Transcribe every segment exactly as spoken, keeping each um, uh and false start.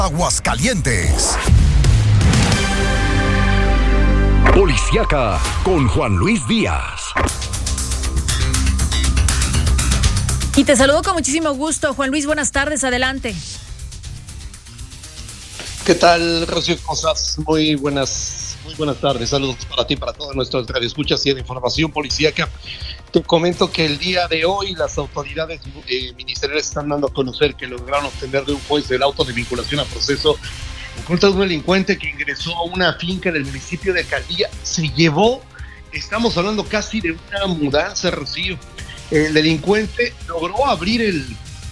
Aguascalientes. Policiaca con Juan Luis Díaz. Y te saludo con muchísimo gusto, Juan Luis. Buenas tardes, adelante. ¿Qué tal, Rocío? ¿Cómo estás? Muy buenas, muy buenas tardes. Saludos para ti, para todos nuestros radioescuchas y de información policíaca. Te comento que el día de hoy las autoridades eh, ministeriales están dando a conocer que lograron obtener de un juez el auto de vinculación a proceso en contra de un delincuente que ingresó a una finca en el municipio de Caldilla. Se llevó, estamos hablando casi de una mudanza, Rocío. El delincuente logró abrir el,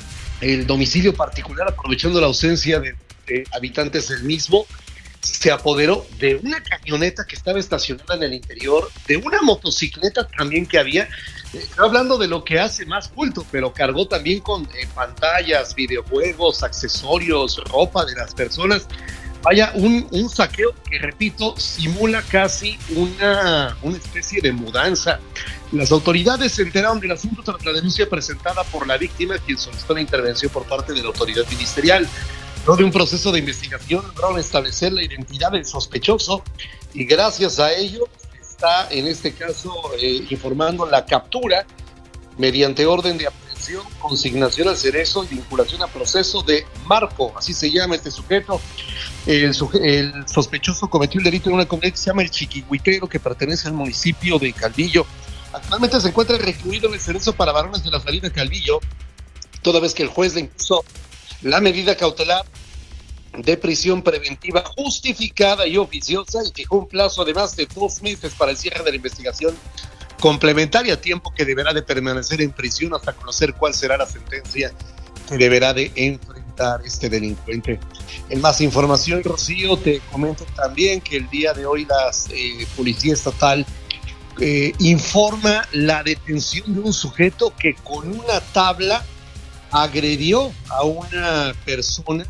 el domicilio particular aprovechando la ausencia de, de habitantes del mismo. Se apoderó de una camioneta que estaba estacionada en el interior, de una motocicleta también que había. Estoy hablando de lo que hace más culto, pero cargó también con eh, pantallas, videojuegos, accesorios, ropa de las personas. Vaya, un, un saqueo que, repito, simula casi una, una especie de mudanza. Las autoridades se enteraron del asunto tras la denuncia presentada por la víctima, quien solicitó la intervención por parte de la autoridad ministerial. Luego de un proceso de investigación, lograron establecer la identidad del sospechoso y gracias a ello está, en este caso, eh, informando la captura mediante orden de aprehensión, consignación al cerezo y vinculación a proceso de Marco, así se llama este sujeto. El, suje- el sospechoso cometió el delito en una comunidad que se llama El Chiquihuitero, que pertenece al municipio de Calvillo. Actualmente se encuentra recluido en el cerezo para varones de la salida Calvillo, toda vez que el juez le impuso la medida cautelar de prisión preventiva justificada y oficiosa y fijó un plazo de más de dos meses para el cierre de la investigación complementaria, tiempo que deberá de permanecer en prisión hasta conocer cuál será la sentencia que deberá de enfrentar este delincuente. En más información, Rocío, te comento también que el día de hoy la eh, Policía Estatal eh, informa la detención de un sujeto que con una tabla agredió a una persona,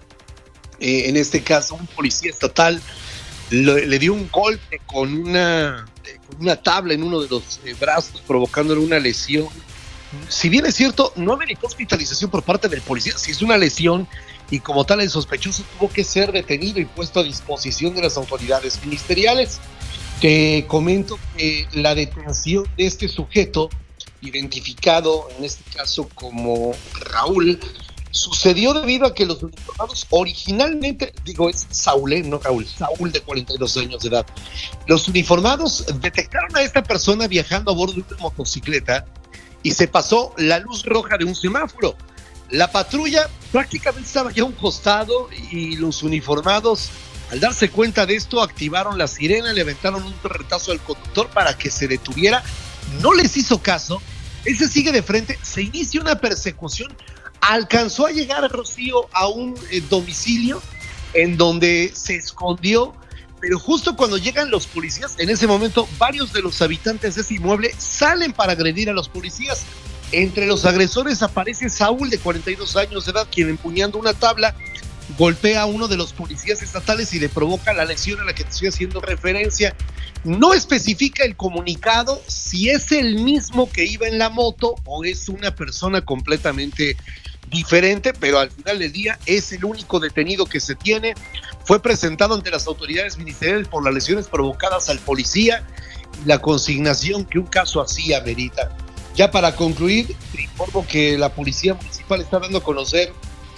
eh, en este caso un policía estatal, le, le dio un golpe con una, eh, con una tabla en uno de los eh, brazos, provocándole una lesión. Si bien es cierto, no ameritó hospitalización por parte del policía, si es una lesión y como tal el sospechoso tuvo que ser detenido y puesto a disposición de las autoridades ministeriales. Te comento que la detención de este sujeto, identificado en este caso como Raúl, sucedió debido a que los uniformados originalmente, digo es Saúl, ¿eh? no Raúl, Saúl de cuarenta y dos años de edad. Los uniformados detectaron a esta persona viajando a bordo de una motocicleta y se pasó la luz roja de un semáforo. La patrulla prácticamente estaba ya a un costado y los uniformados, al darse cuenta de esto, activaron la sirena, le aventaron un torretazo al conductor para que se detuviera. No les hizo caso, él se sigue de frente, se inicia una persecución, alcanzó a llegar, Rocío, a un eh, domicilio en donde se escondió, pero justo cuando llegan los policías, en ese momento varios de los habitantes de ese inmueble salen para agredir a los policías. Entre los agresores aparece Saúl, de cuarenta y dos años de edad, quien empuñando una tabla golpea a uno de los policías estatales y le provoca la lesión a la que te estoy haciendo referencia. No especifica el comunicado si es el mismo que iba en la moto o es una persona completamente diferente, pero al final del día es el único detenido que se tiene. Fue presentado ante las autoridades ministeriales por las lesiones provocadas al policía y la consignación que un caso así amerita. Ya para concluir, te informo que la policía municipal está dando a conocer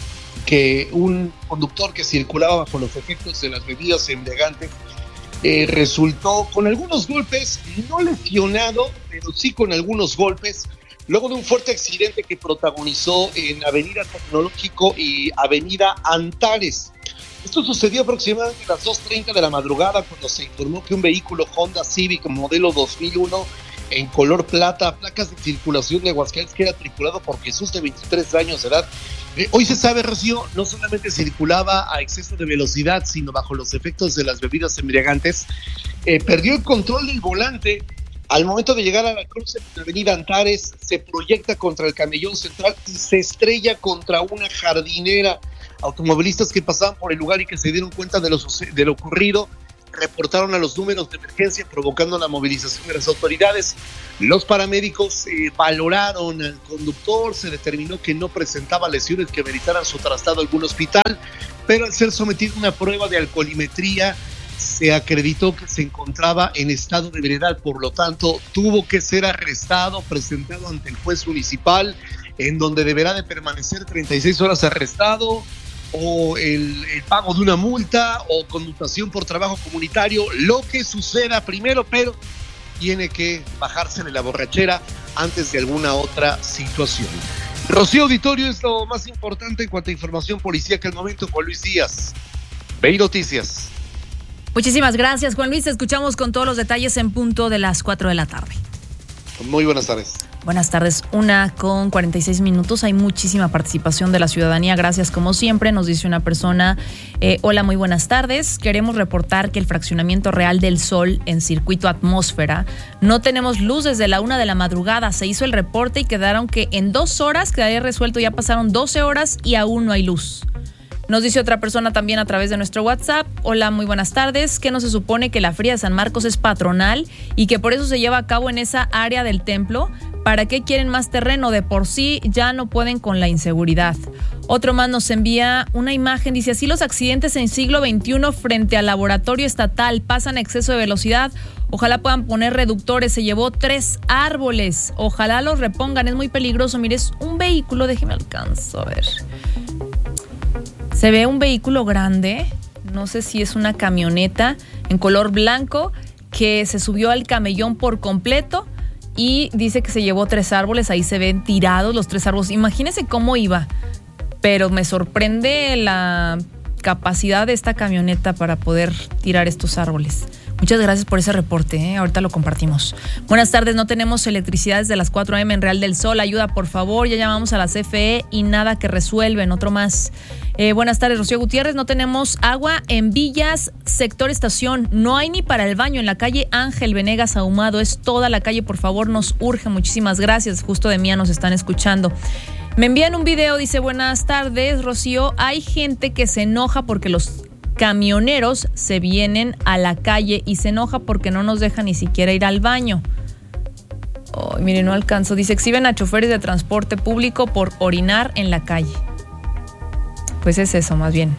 que un conductor que circulaba bajo los efectos de las bebidas embriagantes eh, resultó con algunos golpes, no lesionado, pero sí con algunos golpes, luego de un fuerte accidente que protagonizó en Avenida Tecnológico y Avenida Antares. Esto sucedió aproximadamente a las dos treinta de la madrugada, cuando se informó que un vehículo Honda Civic modelo dos mil uno en color plata, placas de circulación de Aguascalientes, que era tripulado por Jesús, de veintitrés años de edad. Eh, hoy se sabe, Rocío, no solamente circulaba a exceso de velocidad, sino bajo los efectos de las bebidas embriagantes. Eh, perdió el control del volante. Al momento de llegar a la cruce de la Avenida Antares, se proyecta contra el camellón central y se estrella contra una jardinera. Automovilistas que pasaban por el lugar y que se dieron cuenta de lo, de lo ocurrido reportaron a los números de emergencia, provocando la movilización de las autoridades. Los paramédicos eh, valoraron al conductor, se determinó que no presentaba lesiones que meritaran su traslado a algún hospital. pero al ser sometido a una prueba de alcoholimetría se acreditó que se encontraba en estado de ebriedad, por lo tanto tuvo que ser arrestado, presentado ante el juez municipal, en donde deberá de permanecer treinta y seis horas arrestado, o el, el pago de una multa, o conmutación por trabajo comunitario, lo que suceda primero, pero tiene que bajarse de la borrachera antes de alguna otra situación. Rocío, auditorio, es lo más importante en cuanto a información policíaca al momento. Juan Luis Díaz, Ve y Noticias. Muchísimas gracias, Juan Luis. Te escuchamos con todos los detalles en punto de las cuatro de la tarde. Muy buenas tardes. Buenas tardes, una con cuarenta y seis minutos. Hay muchísima participación de la ciudadanía. Gracias, como siempre. Nos dice una persona, eh, hola, muy buenas tardes. Queremos reportar que el fraccionamiento Real del Sol en circuito Atmósfera no tenemos luz desde la una de la madrugada. Se hizo el reporte y quedaron que en dos horas quedaría resuelto. Ya pasaron doce horas y aún no hay luz. Nos dice otra persona también a través de nuestro WhatsApp, hola, muy buenas tardes, que no se supone que la Feria de San Marcos es patronal y que por eso se lleva a cabo en esa área del templo. ¿Para qué quieren más terreno? De por sí ya no pueden con la inseguridad. Otro más nos envía una imagen, dice, así los accidentes en siglo veintiuno frente al laboratorio estatal pasan a exceso de velocidad. Ojalá puedan poner reductores, se llevó tres árboles, ojalá los repongan, es muy peligroso. Mire, es un vehículo, déjeme alcanzo a ver. Se ve un vehículo grande, no sé si es una camioneta en color blanco que se subió al camellón por completo y dice que se llevó tres árboles, ahí se ven tirados los tres árboles. Imagínense cómo iba, pero me sorprende la capacidad de esta camioneta para poder tirar estos árboles. Muchas gracias por ese reporte, ¿eh? Ahorita lo compartimos. Buenas tardes, no tenemos electricidad desde las cuatro a.m. en Real del Sol. Ayuda, por favor, ya llamamos a la C F E y nada que resuelven. Otro más. Eh, buenas tardes, Rocío Gutiérrez. No tenemos agua en Villas, sector estación. No hay ni para el baño en la calle Ángel Venegas Ahumado. Es toda la calle, por favor, nos urge. Muchísimas gracias. Justo de Mía nos están escuchando. Me envían un video, dice, buenas tardes, Rocío. Hay gente que se enoja porque los camioneros se vienen a la calle y se enoja porque no nos dejan ni siquiera ir al baño. Oh, mire, no alcanzo. Dice, exhiben a choferes de transporte público por orinar en la calle. Pues es eso, más bien.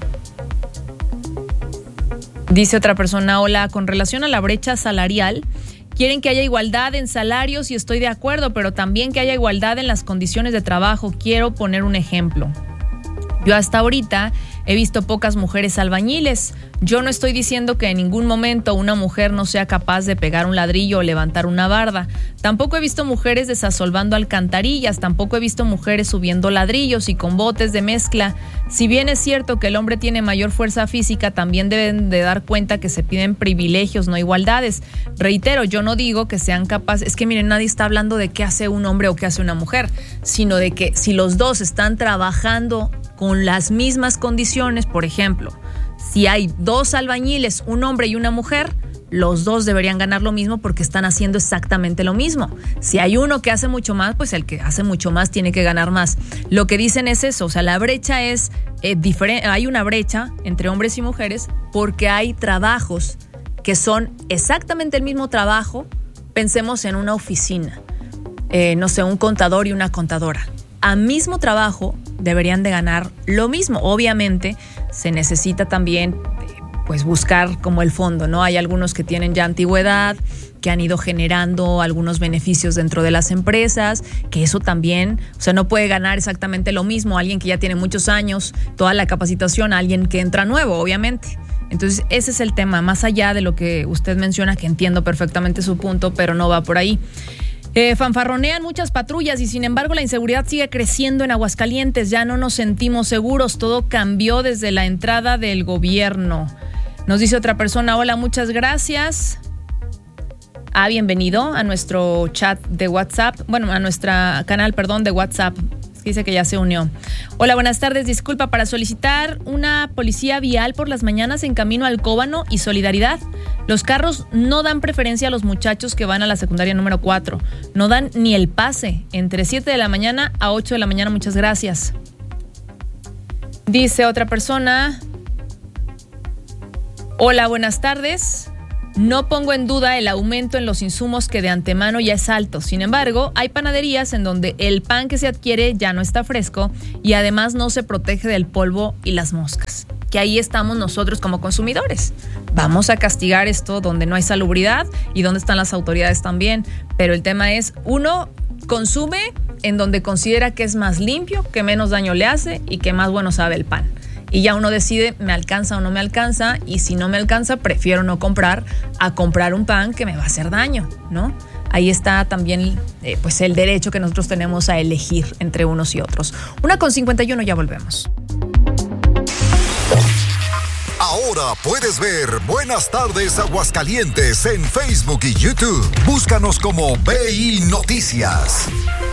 Dice otra persona, hola, con relación a la brecha salarial, quieren que haya igualdad en salarios y estoy de acuerdo, pero también que haya igualdad en las condiciones de trabajo. Quiero poner un ejemplo. Yo hasta ahorita he visto pocas mujeres albañiles. Yo no estoy diciendo que en ningún momento una mujer no sea capaz de pegar un ladrillo o levantar una barda. Tampoco he visto mujeres desasolvando alcantarillas, tampoco he visto mujeres subiendo ladrillos y con botes de mezcla. Si bien es cierto que el hombre tiene mayor fuerza física, también deben de dar cuenta que se piden privilegios, no igualdades. Reitero, yo no digo que sean capaces, es que miren, nadie está hablando de qué hace un hombre o qué hace una mujer, sino de que si los dos están trabajando con las mismas condiciones, por ejemplo, si hay dos albañiles, un hombre y una mujer, los dos deberían ganar lo mismo porque están haciendo exactamente lo mismo. Si hay uno que hace mucho más, pues el que hace mucho más tiene que ganar más. Lo que dicen es eso, o sea, la brecha es eh, diferente, hay una brecha entre hombres y mujeres porque hay trabajos que son exactamente el mismo trabajo. Pensemos en una oficina, eh, no sé, un contador y una contadora. A mismo trabajo deberían de ganar lo mismo. Obviamente se necesita también pues buscar como el fondo, ¿no? Hay algunos que tienen ya antigüedad, que han ido generando algunos beneficios dentro de las empresas, que eso también, o sea, no puede ganar exactamente lo mismo alguien que ya tiene muchos años, toda la capacitación, a alguien que entra nuevo, obviamente. Entonces, ese es el tema, más allá de lo que usted menciona, que entiendo perfectamente su punto, pero no va por ahí. Eh, fanfarronean muchas patrullas y sin embargo la inseguridad sigue creciendo en Aguascalientes. Ya no nos sentimos seguros, todo cambió desde la entrada del gobierno. Nos dice otra persona, hola, muchas gracias. Ah, bienvenido a nuestro chat de WhatsApp, bueno, a nuestro canal, perdón, de WhatsApp. Dice que ya se unió. Hola, buenas tardes. Disculpa, para solicitar una policía vial por las mañanas en camino al Cóbano y Solidaridad. Los carros no dan preferencia a los muchachos que van a la secundaria número cuatro. No dan ni el pase. Entre siete de la mañana a ocho de la mañana. Muchas gracias. Dice otra persona. Hola, buenas tardes. No pongo en duda el aumento en los insumos que de antemano ya es alto. Sin embargo, hay panaderías en donde el pan que se adquiere ya no está fresco y además no se protege del polvo y las moscas. que ahí estamos nosotros como consumidores. Vamos a castigar esto donde no hay salubridad y donde están las autoridades también. Pero el tema es, uno consume en donde considera que es más limpio, que menos daño le hace y que más bueno sabe el pan. Y ya uno decide, me alcanza o no me alcanza, y si no me alcanza, prefiero no comprar a comprar un pan que me va a hacer daño, ¿no? Ahí está también eh, pues el derecho que nosotros tenemos a elegir entre unos y otros. Una con cincuenta y uno, ya volvemos. Ahora puedes ver Buenas Tardes Aguascalientes en Facebook y YouTube. Búscanos como B I Noticias.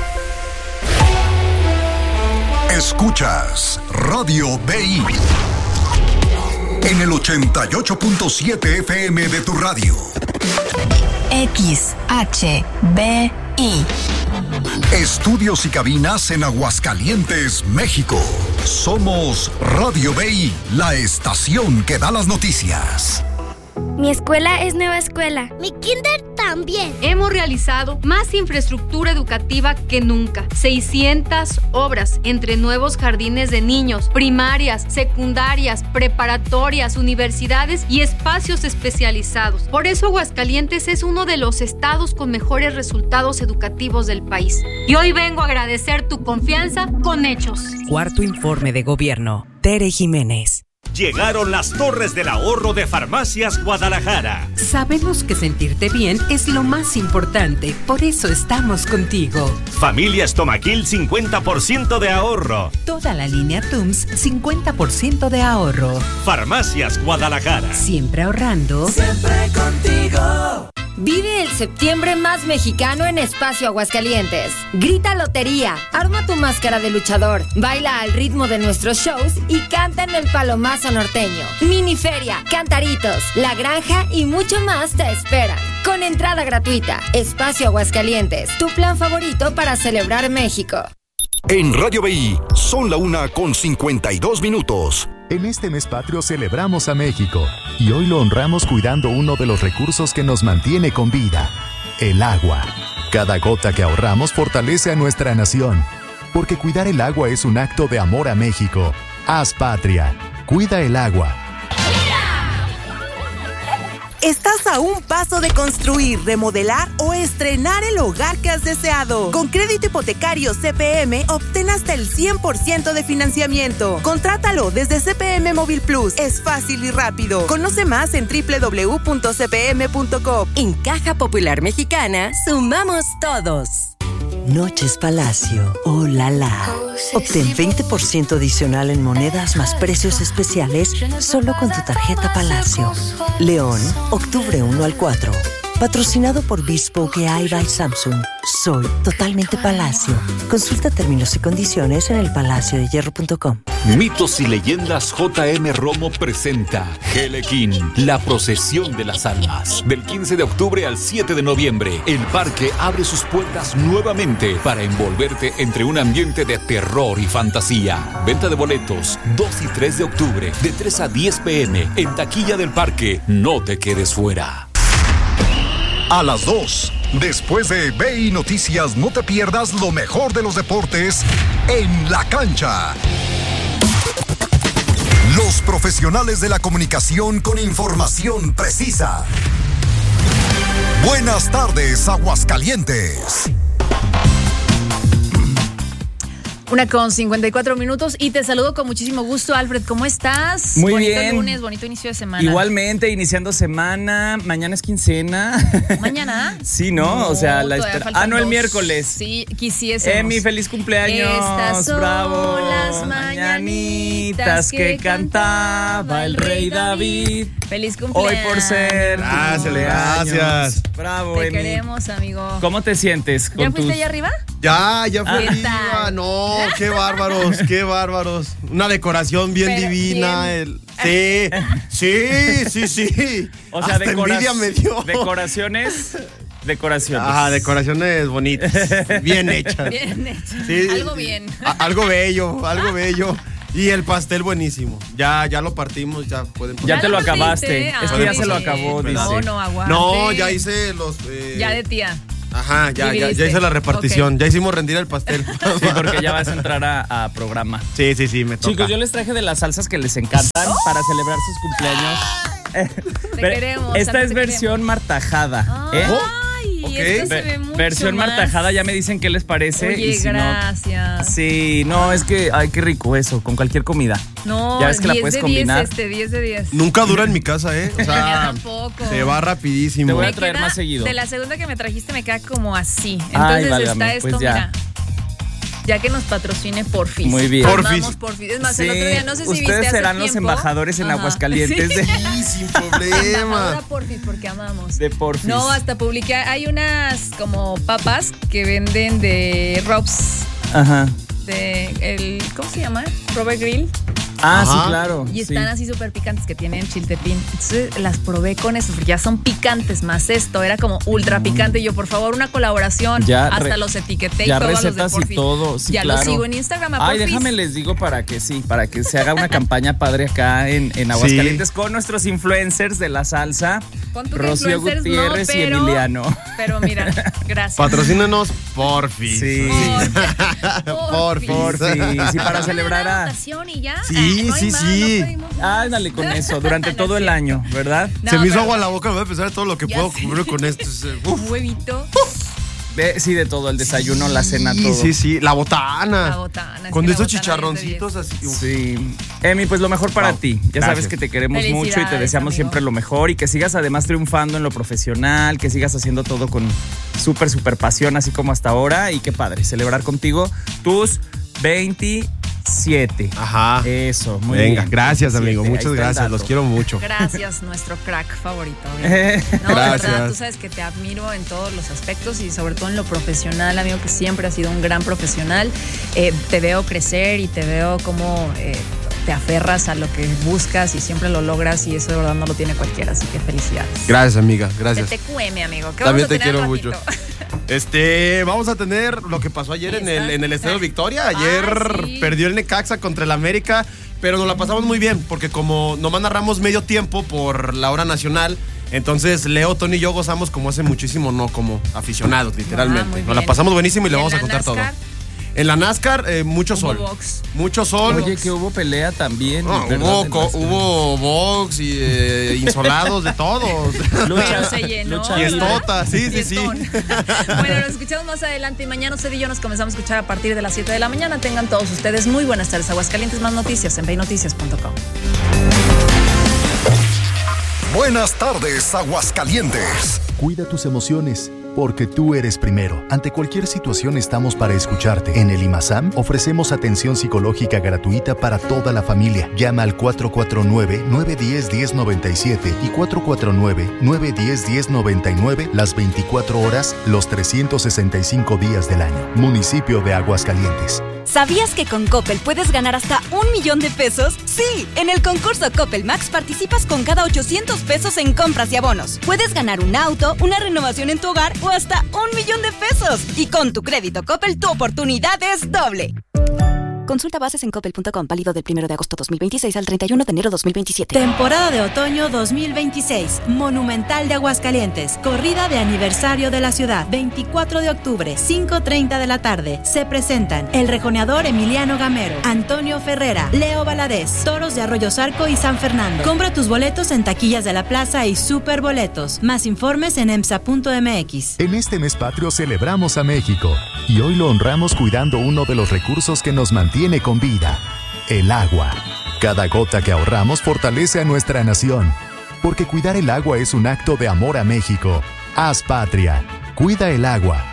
Escuchas Radio B I en el ochenta y ocho punto siete F M de tu radio. X H B I. Estudios y cabinas en Aguascalientes, México. Somos Radio B I, la estación que da las noticias. Mi escuela es nueva escuela. Mi kinder también. Hemos realizado más infraestructura educativa que nunca. seiscientas obras entre nuevos jardines de niños, primarias, secundarias, preparatorias, universidades y espacios especializados. Por eso Aguascalientes es uno de los estados con mejores resultados educativos del país. Y hoy vengo a agradecer tu confianza con hechos. Cuarto informe de gobierno. Tere Jiménez. Llegaron las Torres del Ahorro de Farmacias Guadalajara. Sabemos que sentirte bien es lo más importante, por eso estamos contigo. Familia Estomaquil, cincuenta por ciento de ahorro. Toda la línea T U M S, cincuenta por ciento de ahorro. Farmacias Guadalajara. Siempre ahorrando. Siempre contigo. Vive el septiembre más mexicano en Espacio Aguascalientes. Grita lotería, arma tu máscara de luchador, baila al ritmo de nuestros shows y canta en el Palomazo Norteño. Miniferia, cantaritos, la granja y mucho más te esperan. Con entrada gratuita. Espacio Aguascalientes, tu plan favorito para celebrar México. En Radio B I son la una con cincuenta y dos minutos. En este mes patrio celebramos a México y hoy lo honramos cuidando uno de los recursos que nos mantiene con vida, el agua. Cada gota que ahorramos fortalece a nuestra nación, porque cuidar el agua es un acto de amor a México. Haz patria, cuida el agua. Estás a un paso de construir, remodelar o estrenar el hogar que has deseado. Con crédito hipotecario C P M, obtén hasta el cien por ciento de financiamiento. Contrátalo desde C P M Móvil Plus. Es fácil y rápido. Conoce más en doble u doble u doble u punto c p m punto com. En Caja Popular Mexicana, sumamos todos. Noches Palacio, oh la la. Obtén veinte por ciento adicional en monedas más precios especiales solo con tu tarjeta Palacio. León, octubre uno al cuatro. Patrocinado por Bespoke A I by Samsung. Soy totalmente Palacio. Consulta términos y condiciones en el palacio de hierro punto com. Mitos y Leyendas J M Romo presenta Helequín, la procesión de las almas. Del quince de octubre al siete de noviembre, el parque abre sus puertas nuevamente para envolverte entre un ambiente de terror y fantasía. Venta de boletos dos y tres de octubre, de tres a diez pm, en taquilla del parque. No te quedes fuera. A las dos, después de B I Noticias, no te pierdas lo mejor de los deportes en la cancha. Los profesionales de la comunicación con información precisa. Buenas tardes, Aguascalientes. Una con cincuenta y cuatro minutos y te saludo con muchísimo gusto, Alfred. ¿Cómo estás? Muy bonito bien. Lunes, bonito inicio de semana. Igualmente, iniciando semana. Mañana es quincena. ¿Mañana? Sí, ¿no? no o sea, la espera. Ah, no, el dos. miércoles. Sí, quisiésemos. Emi, feliz cumpleaños. Estas son Bravo. las mañanitas que, que cantaba el rey David. Feliz cumpleaños. Hoy por ser. Gracias, gracias. Bravo, te Emi. Te queremos, amigo. ¿Cómo te sientes? ¿Ya con fuiste tus... allá arriba? Ya, ya fui arriba. No, qué bárbaros, qué bárbaros. Una decoración bien Pero, divina. El... Sí, sí, sí, sí. O sea, hasta decora... envidia me dio. Decoraciones. Decoraciones. Ah, decoraciones bonitas. Bien hechas. Bien hechas. Sí, algo bien. A, algo bello, algo bello. Y el pastel buenísimo. Ya, ya lo partimos, ya pueden. Ya, ya te lo acabaste. Ah, es que ya se lo acabó, dice. No, no, aguante. No, ya hice los. Eh, ya de tía. Ajá, ya, ya, ya hice la repartición. Okay. Ya hicimos rendir el pastel. Sí, porque ya vas a entrar a, a programa. Sí, sí, sí, me toca. Chicos, yo les traje de las salsas que les encantan ¡oh! Para celebrar sus cumpleaños. Te queremos. Esta es versión queremos. martajada. ¿Eh? Ay, okay. Esto se ve mucho versión más. martajada, ya me dicen qué les parece. Oye, y si gracias. No, sí, no, es que, ay, qué rico eso, con cualquier comida. No, ya ves que la puedes combinar. diez este, diez de diez. Nunca dura en mi casa, ¿eh? O sea, tampoco. Se va rapidísimo. Te voy a traer más seguido. De la segunda que me trajiste me queda como así. Entonces ay, válgame, está esto, pues ya. mira. Ya que nos patrocine Porfis. Muy bien. Porfis. Porfis. Es más, sí, el otro día no sé si ustedes viste hace serán tiempo. Los embajadores en Ajá. Aguascalientes. Sí, de... sí sin problema. Porfis, porque amamos. De Porfis. No, hasta publiqué. Hay unas como papas que venden de Robs. Ajá. De el, ¿cómo se llama? Robert Grill. Ah, Ajá. sí, claro. Y están sí. así súper picantes que tienen chiltepín. Entonces las probé con eso, porque ya son picantes más esto. Era como ultra picante. Y yo, por favor, una colaboración. Ya Hasta re, los etiqueté y ya todo recetas a los de Porfis. Y todo. Sí, ya claro. los sigo en Instagram a Ay, Porfis. déjame les digo para que sí, para que se haga una campaña padre acá en, en Aguascalientes sí. Con nuestros influencers de la salsa. Rocío Gutiérrez no, pero, y Emiliano. Pero mira, gracias. Patrocínanos Porfis. Sí. Porfis. Porfis. Sí, para celebrar a... Y ya. Sí, no sí, más, sí. No ándale con eso, durante no todo el año, ¿verdad? No, Se me hizo agua en la boca, me voy a pensar en todo lo que puedo sé. cubrir con esto. Un huevito. De, sí, de todo, el desayuno, sí, la cena, todo. Sí, sí, la botana. La botana. Con sí, esos botana chicharroncitos así. Sí. Emi, pues lo mejor para wow. ti. Ya Gracias. Sabes que te queremos mucho y te deseamos amigo. Siempre lo mejor y que sigas además triunfando en lo profesional, que sigas haciendo todo con súper, súper pasión, así como hasta ahora. Y qué padre, celebrar contigo tus veintisiete. Ajá. Eso, muy Venga, bien. Venga, gracias, amigo. Muchas gracias. Los quiero mucho. Gracias, nuestro crack favorito. ¿Bien? No, gracias. De verdad, tú sabes que te admiro en todos los aspectos y sobre todo en lo profesional, amigo, que siempre has sido un gran profesional. Eh, te veo crecer y te veo cómo eh, te aferras a lo que buscas y siempre lo logras y eso de verdad no lo tiene cualquiera, así que felicidades. Gracias, amiga. Gracias. T Q M, amigo. ¿Qué También vamos a te quiero mucho. Este, vamos a tener lo que pasó ayer en el, en el Estadio Victoria. Ayer ah, sí. perdió el Necaxa contra el América, pero nos la pasamos muy bien porque como nomás narramos medio tiempo por la hora nacional, entonces Leo, Tony y yo gozamos como hace muchísimo, no como aficionados, literalmente. Ah, nos la pasamos buenísimo y, ¿Y le vamos a contar NASCAR? Todo. En la NASCAR, eh, mucho sol. Box. Mucho sol. Oye, que hubo pelea también. No, hubo, co- hubo box y eh, insolados de todos. Lucha, se llenó. Lucha y estota, sí, sí, sí. Bueno, nos escuchamos más adelante y mañana usted y yo nos comenzamos a escuchar a partir de las siete de la mañana. Tengan todos ustedes muy buenas tardes. Aguascalientes, más noticias en vey noticias punto com. Buenas tardes, Aguascalientes. Cuida tus emociones, porque tú eres primero. Ante cualquier situación estamos para escucharte. En el IMASAM ofrecemos atención psicológica gratuita para toda la familia. Llama al cuatro cuatro nueve, nueve uno cero, uno cero nueve siete y cuatro cuatro nueve, nueve uno cero, uno cero nueve nueve las veinticuatro horas, los trescientos sesenta y cinco días del año. Municipio de Aguascalientes. ¿Sabías que con Coppel puedes ganar hasta un millón de pesos? Sí, en el concurso Coppel Max participas con cada ochocientos pesos en compras y abonos. Puedes ganar un auto, una renovación en tu hogar o hasta un millón de pesos. Y con tu crédito Coppel, tu oportunidad es doble. Consulta bases en coppel punto com, válido del primero de agosto dos mil veintiséis al treinta y uno de enero dos mil veintisiete. Temporada de otoño dos mil veintiséis. Monumental de Aguascalientes. Corrida de aniversario de la ciudad. veinticuatro de octubre, cinco treinta de la tarde. Se presentan el rejoneador Emiliano Gamero, Antonio Ferrera, Leo Valadez, Toros de Arroyo Zarco y San Fernando. Compra tus boletos en taquillas de la plaza y Superboletos. Más informes en emsa punto m x. En este mes patrio celebramos a México y hoy lo honramos cuidando uno de los recursos que nos mantiene tiene con vida, el agua. Cada gota que ahorramos fortalece a nuestra nación, porque cuidar el agua es un acto de amor a México. Haz patria, cuida el agua.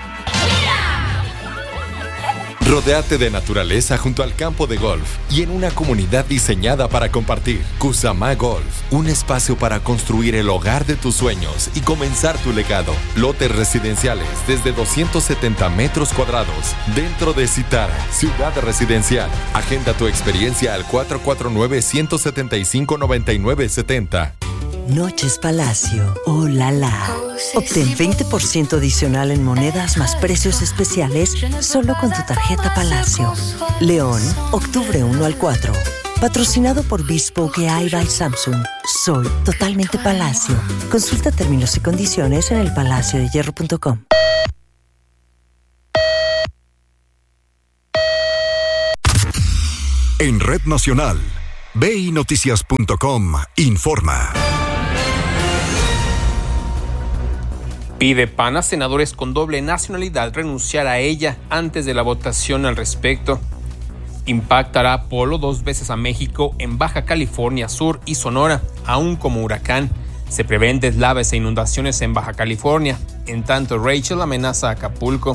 Rodéate de naturaleza junto al campo de golf y en una comunidad diseñada para compartir. Cusamá Golf, un espacio para construir el hogar de tus sueños y comenzar tu legado. Lotes residenciales desde doscientos setenta metros cuadrados dentro de Citara, ciudad residencial. Agenda tu experiencia al cuatro cuatro nueve, uno siete cinco, nueve nueve siete cero. Noches Palacio, oh la la. Obtén veinte por ciento adicional en monedas más precios especiales solo con tu tarjeta Palacio. León, octubre uno al cuatro. Patrocinado por Bespoke A I by Samsung. Soy totalmente Palacio. Consulta términos y condiciones en el palacio de hierro punto com. En Red Nacional, B I Noticias punto com informa. Pide P A N a senadores con doble nacionalidad renunciar a ella antes de la votación al respecto. Impactará Polo dos veces a México en Baja California Sur y Sonora, aún como huracán. Se prevén deslaves e inundaciones en Baja California, en tanto Rachel amenaza a Acapulco.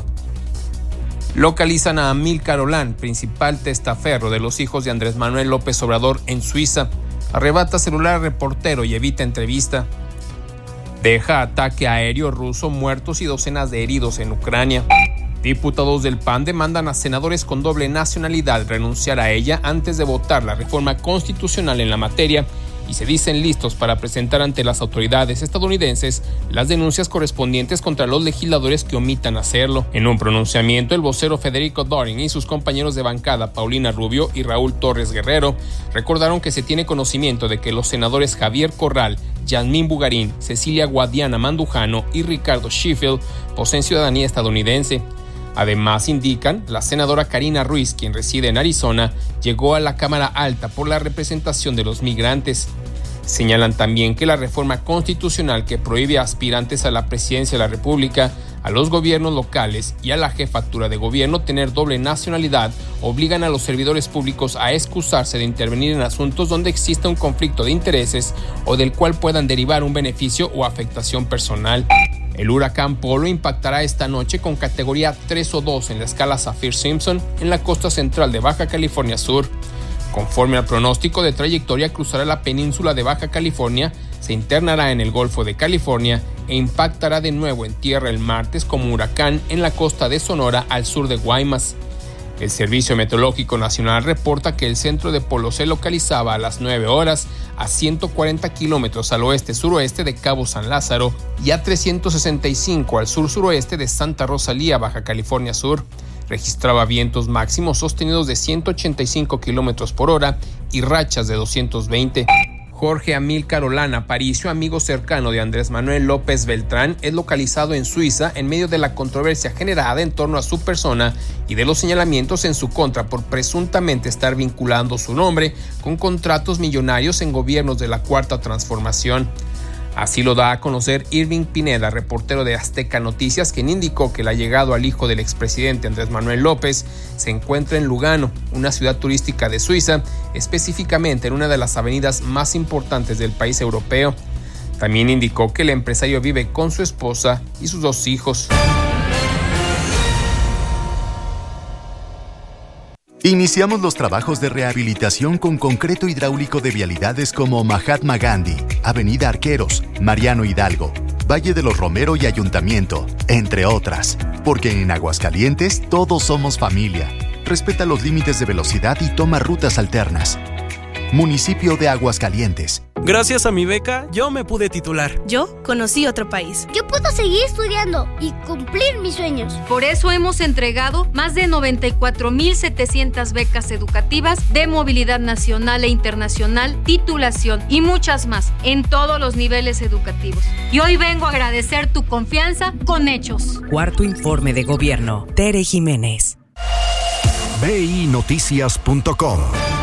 Localizan a Amílcar Olán, principal testaferro de los hijos de Andrés Manuel López Obrador en Suiza. Arrebata celular al reportero y evita entrevista. Deja ataque aéreo ruso, muertos y docenas de heridos en Ucrania. Diputados del P A N demandan a senadores con doble nacionalidad renunciar a ella antes de votar la reforma constitucional en la materia y se dicen listos para presentar ante las autoridades estadounidenses las denuncias correspondientes contra los legisladores que omitan hacerlo. En un pronunciamiento, el vocero Federico Doring y sus compañeros de bancada Paulina Rubio y Raúl Torres Guerrero recordaron que se tiene conocimiento de que los senadores Javier Corral, Yasmín Bugarín, Cecilia Guadiana Mandujano y Ricardo Sheffield poseen ciudadanía estadounidense. Además, indican, la senadora Karina Ruiz, quien reside en Arizona, llegó a la Cámara Alta por la representación de los migrantes. Señalan también que la reforma constitucional que prohíbe a aspirantes a la presidencia de la República, a los gobiernos locales y a la jefatura de gobierno tener doble nacionalidad obligan a los servidores públicos a excusarse de intervenir en asuntos donde exista un conflicto de intereses o del cual puedan derivar un beneficio o afectación personal. El huracán Polo impactará esta noche con categoría tres o dos en la escala Saffir-Simpson en la costa central de Baja California Sur. Conforme al pronóstico de trayectoria, cruzará la península de Baja California, se internará en el Golfo de California e impactará de nuevo en tierra el martes como huracán en la costa de Sonora al sur de Guaymas. El Servicio Meteorológico Nacional reporta que el centro de Polo se localizaba a las nueve horas a ciento cuarenta kilómetros al oeste-suroeste de Cabo San Lázaro y a trescientos sesenta y cinco al sur-suroeste de Santa Rosalía, Baja California Sur. Registraba vientos máximos sostenidos de ciento ochenta y cinco kilómetros por hora y rachas de doscientos veinte. Jorge Amílcar Olán Aparicio, amigo cercano de Andrés Manuel López Beltrán, es localizado en Suiza en medio de la controversia generada en torno a su persona y de los señalamientos en su contra por presuntamente estar vinculando su nombre con contratos millonarios en gobiernos de la Cuarta Transformación. Así lo da a conocer Irving Pineda, reportero de Azteca Noticias, quien indicó que el allegado al hijo del expresidente Andrés Manuel López se encuentra en Lugano, una ciudad turística de Suiza, específicamente en una de las avenidas más importantes del país europeo. También indicó que el empresario vive con su esposa y sus dos hijos. Iniciamos los trabajos de rehabilitación con concreto hidráulico de vialidades como Mahatma Gandhi, Avenida Arqueros, Mariano Hidalgo, Valle de los Romero y Ayuntamiento, entre otras. Porque en Aguascalientes todos somos familia. Respeta los límites de velocidad y toma rutas alternas. Municipio de Aguascalientes. Gracias a mi beca, yo me pude titular. Yo conocí otro país. Yo puedo seguir estudiando y cumplir mis sueños. Por eso hemos entregado más de noventa y cuatro mil setecientas becas educativas de movilidad nacional e internacional, titulación y muchas más en todos los niveles educativos. Y hoy vengo a agradecer tu confianza con hechos. Cuarto informe de gobierno. Tere Jiménez. B I Noticias punto com.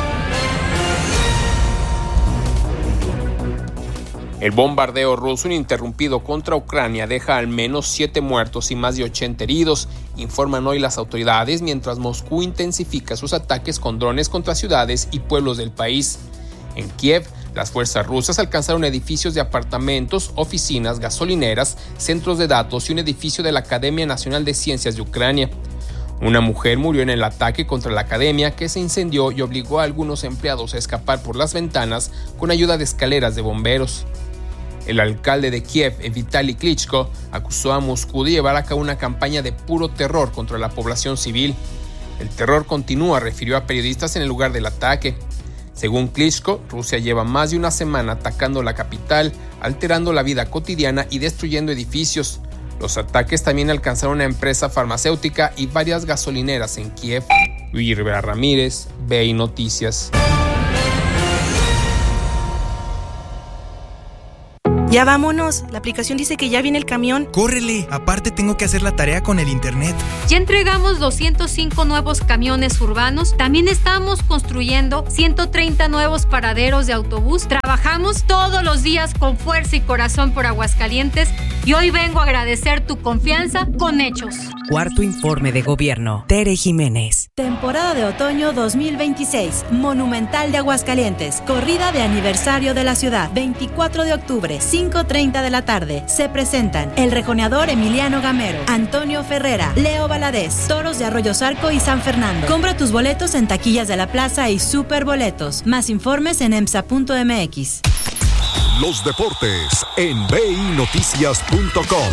El bombardeo ruso ininterrumpido contra Ucrania deja al menos siete muertos y más de ochenta heridos, informan hoy las autoridades, mientras Moscú intensifica sus ataques con drones contra ciudades y pueblos del país. En Kiev, las fuerzas rusas alcanzaron edificios de apartamentos, oficinas, gasolineras, centros de datos y un edificio de la Academia Nacional de Ciencias de Ucrania. Una mujer murió en el ataque contra la academia, que se incendió y obligó a algunos empleados a escapar por las ventanas con ayuda de escaleras de bomberos. El alcalde de Kiev, Vitaly Klitschko, acusó a Moscú de llevar a cabo una campaña de puro terror contra la población civil. El terror continúa, refirió a periodistas en el lugar del ataque. Según Klitschko, Rusia lleva más de una semana atacando la capital, alterando la vida cotidiana y destruyendo edificios. Los ataques también alcanzaron una empresa farmacéutica y varias gasolineras en Kiev. Luis Rivera Ramírez, B I Noticias. Ya vámonos, la aplicación dice que ya viene el camión. Córrele, aparte tengo que hacer la tarea con el internet. Ya entregamos doscientos cinco nuevos camiones urbanos, también estamos construyendo ciento treinta nuevos paraderos de autobús. Trabajamos todos los días con fuerza y corazón por Aguascalientes y hoy vengo a agradecer tu confianza con hechos. Cuarto informe de gobierno. Tere Jiménez. Temporada de otoño dos mil veintiséis. Monumental de Aguascalientes. Corrida de aniversario de la ciudad. veinticuatro de octubre, cinco treinta de la tarde. Se presentan el rejoneador Emiliano Gamero, Antonio Ferrera, Leo Valadez, Toros de Arroyo Zarco y San Fernando. Compra tus boletos en taquillas de la plaza y Superboletos. Más informes en emsa punto m x. Los deportes en b i noticias punto com.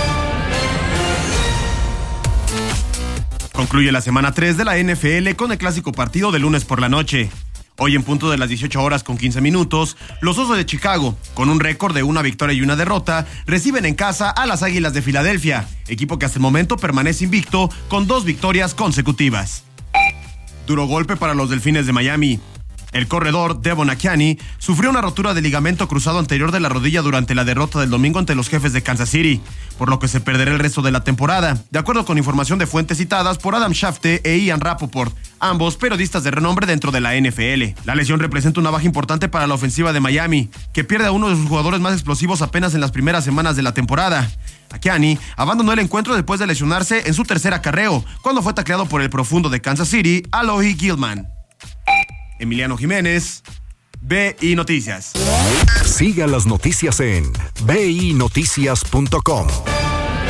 Concluye la semana tres de la N F L con el clásico partido de lunes por la noche. Hoy en punto de las dieciocho horas con quince minutos, los Osos de Chicago, con un récord de una victoria y una derrota, reciben en casa a las Águilas de Filadelfia, equipo que hasta el momento permanece invicto con dos victorias consecutivas. Duro golpe para los Delfines de Miami. El corredor Devon Achane sufrió una rotura de ligamento cruzado anterior de la rodilla durante la derrota del domingo ante los Jefes de Kansas City, por lo que se perderá el resto de la temporada, de acuerdo con información de fuentes citadas por Adam Schefter e Ian Rapoport, ambos periodistas de renombre dentro de la N F L. La lesión representa una baja importante para la ofensiva de Miami, que pierde a uno de sus jugadores más explosivos apenas en las primeras semanas de la temporada. Achane abandonó el encuentro después de lesionarse en su tercer acarreo, cuando fue tacleado por el profundo de Kansas City, Alohi Gilman. Emiliano Jiménez, B I Noticias. Siga las noticias en b i noticias punto com.